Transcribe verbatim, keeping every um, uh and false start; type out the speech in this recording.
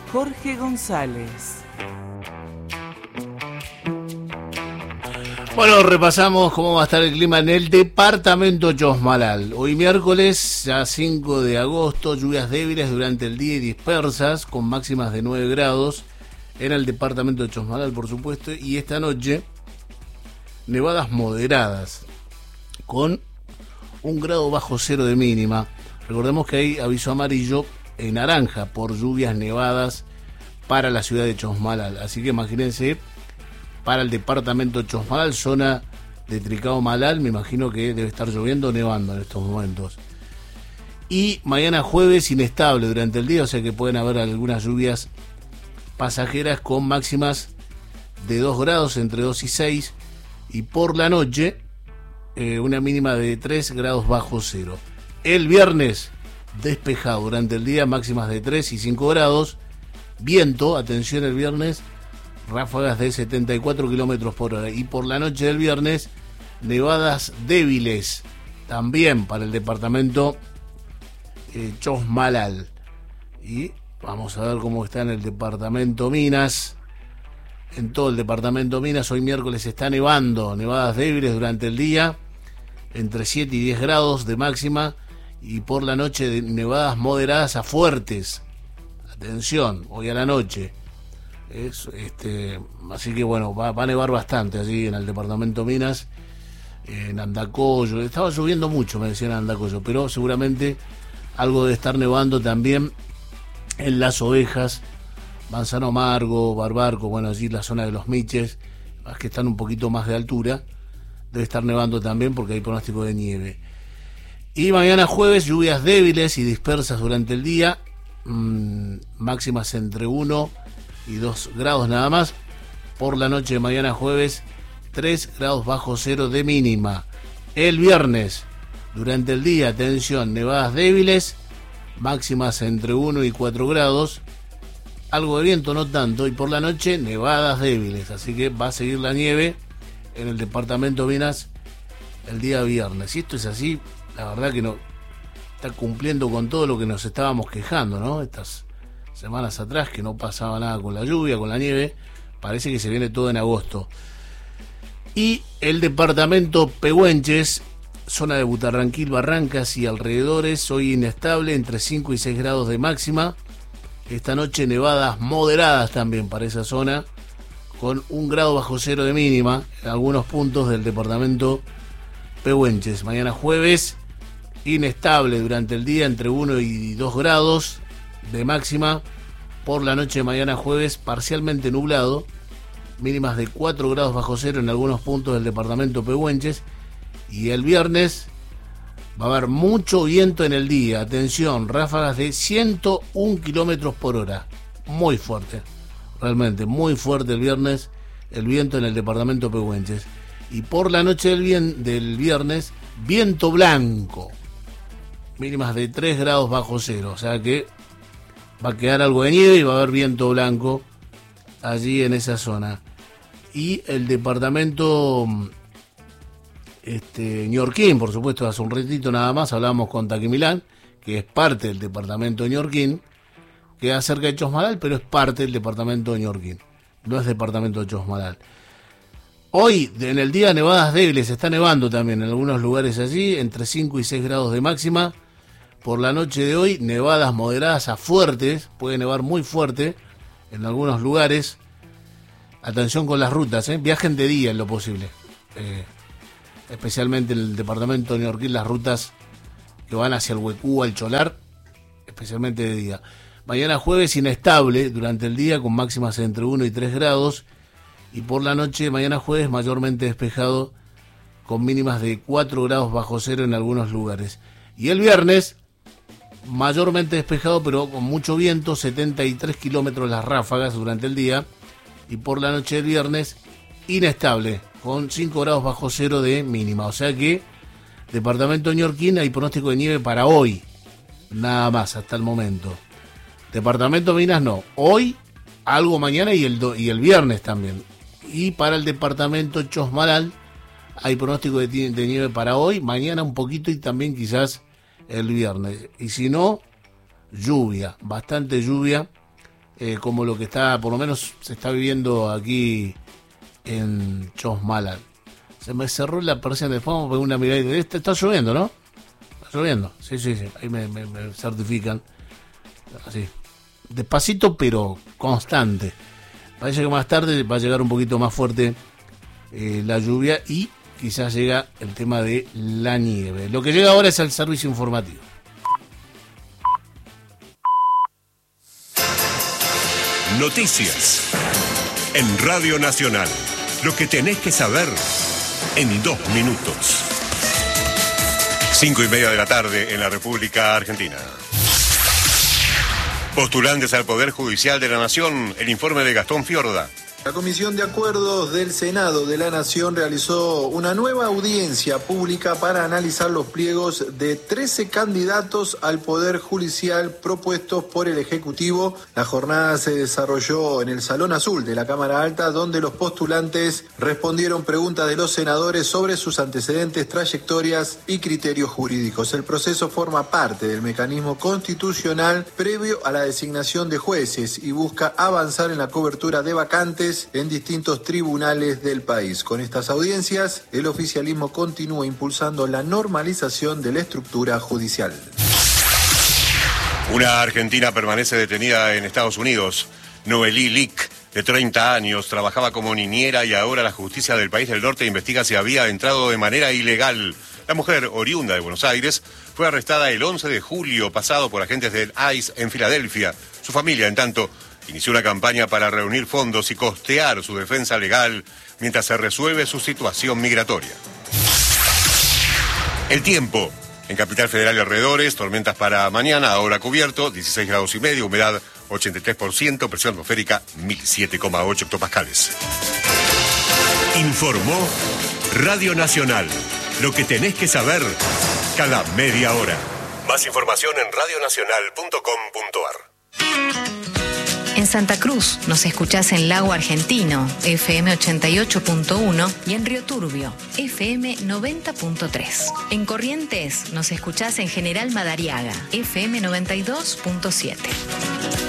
Jorge González. Bueno, repasamos cómo va a estar el clima en el departamento Chosmalal. Hoy miércoles, ya cinco de agosto, lluvias débiles durante el día y dispersas, con máximas de nueve grados en el departamento de Chosmalal, por supuesto. Y esta noche, nevadas moderadas, con un grado bajo cero de mínima. Recordemos que hay aviso amarillo en naranja por lluvias nevadas para la ciudad de Chosmalal. Así que imagínense, para el departamento Chosmalal, zona de Tricao-Malal, me imagino que debe estar lloviendo o nevando en estos momentos. Y mañana jueves inestable durante el día, o sea que pueden haber algunas lluvias pasajeras con máximas de dos grados, entre dos y seis, y por la noche eh, una mínima de tres grados bajo cero. El viernes despejado durante el día, máximas de tres y cinco grados, viento, atención el viernes, ráfagas de setenta y cuatro kilómetros por hora, y por la noche del viernes nevadas débiles también para el departamento eh, Chosmalal. Y vamos a ver cómo está en el departamento Minas. En todo el departamento Minas hoy miércoles está nevando, nevadas débiles durante el día, entre siete y diez grados de máxima, y por la noche de nevadas moderadas a fuertes. Atención, hoy a la noche. Es, este, así que bueno, va, va a nevar bastante allí en el departamento Minas, en Andacollo. Estaba lloviendo mucho, me decían en Andacollo, pero seguramente algo de estar nevando también en Las Ovejas, Manzano Amargo, Barbarco, bueno, allí la zona de los Miches, que están un poquito más de altura, debe estar nevando también porque hay pronóstico de nieve. Y mañana jueves, lluvias débiles y dispersas durante el día, mmm, máximas entre uno y dos grados nada más. Por la noche de mañana jueves, tres grados bajo cero de mínima. El viernes, durante el día, atención, nevadas débiles, máximas entre uno y cuatro grados, algo de viento, no tanto, y por la noche nevadas débiles, así que va a seguir la nieve en el departamento Minas el día viernes. Si esto es así, la verdad que no está cumpliendo con todo lo que nos estábamos quejando, ¿no? Estas semanas atrás, que no pasaba nada con la lluvia, con la nieve, parece que se viene todo en agosto. Y el departamento Pehuenches, zona de Butarranquil, Barrancas y alrededores, hoy inestable, entre cinco y seis grados de máxima. Esta noche nevadas moderadas también para esa zona, con un grado bajo cero de mínima en algunos puntos del departamento Pehuenches. Mañana jueves, inestable durante el día, entre uno y dos grados de máxima. Por la noche de mañana jueves, parcialmente nublado, mínimas de cuatro grados bajo cero en algunos puntos del departamento Pehuenches. Y el viernes va a haber mucho viento en el día, atención, ráfagas de ciento uno kilómetros por hora, muy fuerte, realmente muy fuerte el viernes, el viento en el departamento Pehuenches. Y por la noche del, bien, del viernes, viento blanco, mínimas de tres grados bajo cero, o sea que va a quedar algo de nieve y va a haber viento blanco allí en esa zona. Y el departamento este, Ñorquín, por supuesto, hace un ratito nada más hablábamos con Taquimilán, que es parte del departamento de Ñorquín, queda cerca de Chosmalal, pero es parte del departamento de Ñorquín, no es departamento de Chosmalal. Hoy, en el día, nevadas débiles, está nevando también en algunos lugares allí, entre cinco y seis grados de máxima. Por la noche de hoy, nevadas moderadas a fuertes, puede nevar muy fuerte en algunos lugares. Atención con las rutas, ¿eh? Viajen de día en lo posible. Eh, especialmente en el departamento de Ñorquín, las rutas que van hacia el Huecú, al Cholar, especialmente de día. Mañana jueves inestable durante el día, con máximas entre uno y tres grados. Y por la noche, mañana jueves, mayormente despejado, con mínimas de cuatro grados bajo cero en algunos lugares. Y el viernes, mayormente despejado, pero con mucho viento, setenta y tres kilómetros las ráfagas durante el día. Y por la noche del viernes, inestable, con cinco grados bajo cero de mínima. O sea que, departamento de Ñorquín, hay pronóstico de nieve para hoy, nada más hasta el momento. Departamento Minas no, hoy, algo mañana y el, do, y el viernes también. Y para el departamento Chosmalal hay pronóstico de, de nieve para hoy, mañana un poquito y también quizás el viernes. Y si no, lluvia, bastante lluvia eh, como lo que está, por lo menos se está viviendo aquí en Chosmalal. Se me cerró la persiana de fondo, una mirada y está, está lloviendo, ¿no? Está lloviendo, sí, sí, sí, ahí me, me, me certifican. Así, despacito pero constante. Parece que más tarde va a llegar un poquito más fuerte eh, la lluvia y quizás llega el tema de la nieve. Lo que llega ahora es el servicio informativo. Noticias en Radio Nacional. Lo que tenés que saber en dos minutos. Cinco y media de la tarde en la República Argentina. Postulantes al Poder Judicial de la Nación, el informe de Gastón Fiorda. La Comisión de Acuerdos del Senado de la Nación realizó una nueva audiencia pública para analizar los pliegos de trece candidatos al Poder Judicial propuestos por el Ejecutivo. La jornada se desarrolló en el Salón Azul de la Cámara Alta, donde los postulantes respondieron preguntas de los senadores sobre sus antecedentes, trayectorias y criterios jurídicos. El proceso forma parte del mecanismo constitucional previo a la designación de jueces y busca avanzar en la cobertura de vacantes en distintos tribunales del país. Con estas audiencias, el oficialismo continúa impulsando la normalización de la estructura judicial. Una argentina permanece detenida en Estados Unidos. Noelí Lick, de treinta años, trabajaba como niñera y ahora la justicia del país del norte investiga si había entrado de manera ilegal. La mujer, oriunda de Buenos Aires, fue arrestada el once de julio pasado por agentes del I C E en Filadelfia. Su familia, en tanto, inició una campaña para reunir fondos y costear su defensa legal mientras se resuelve su situación migratoria. El tiempo. En Capital Federal y alrededores, tormentas para mañana, ahora cubierto, dieciséis grados y medio, humedad ochenta y tres por ciento, presión atmosférica mil siete coma ocho hectopascales. Informó Radio Nacional. Lo que tenés que saber cada media hora. Más información en radionacional punto com punto ar. En Santa Cruz nos escuchás en Lago Argentino, F M ochenta y ocho punto uno, y en Río Turbio, F M noventa punto tres. En Corrientes nos escuchás en General Madariaga, F M noventa y dos punto siete.